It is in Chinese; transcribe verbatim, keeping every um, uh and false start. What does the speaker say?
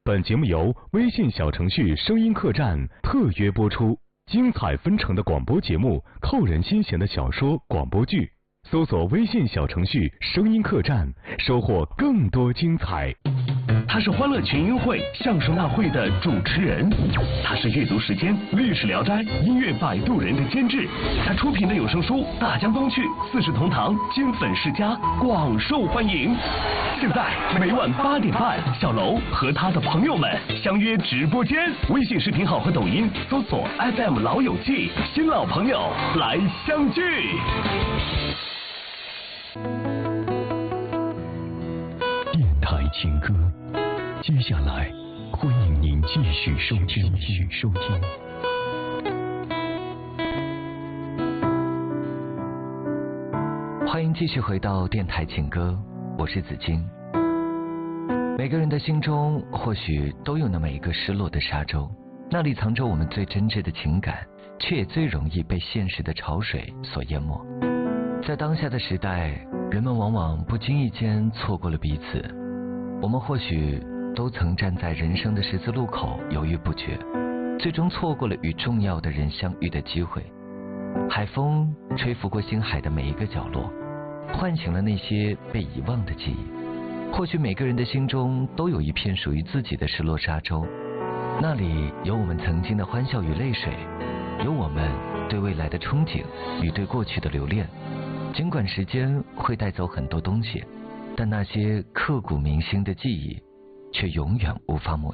本节目由微信小程序声音客栈特约播出，精彩纷呈的广播节目，扣人心弦的小说广播剧，搜索微信小程序声音客栈，收获更多精彩。 他是欢乐群英会相声大会的主持人，他是阅读时间历史聊斋音乐摆渡人的监制，他出品的有声书《大江东去》《四世同堂》《金粉世家》广受欢迎。现在每晚八点半，小楼和他的朋友们相约直播间，微信视频号和抖音搜索 F M 老友记，新老朋友来相聚。 电台情歌，接下来欢迎您继续收听。继续收听。 欢迎继续回到电台情歌，我是子金。每个人的心中或许都有那么一个失落的沙洲，那里藏着我们最真挚的情感，却也最容易被现实的潮水所淹没。在当下的时代，人们往往不经意间错过了彼此。我们或许都曾站在人生的十字路口犹豫不决，最终错过了与重要的人相遇的机会。海风吹拂过星海的每一个角落，唤醒了那些被遗忘的记忆。或许每个人的心中都有一片属于自己的失落沙洲，那里有我们曾经的欢笑与泪水，有我们对未来的憧憬与对过去的留恋。尽管时间会带走很多东西，但那些刻骨铭心的记忆却永远无法抹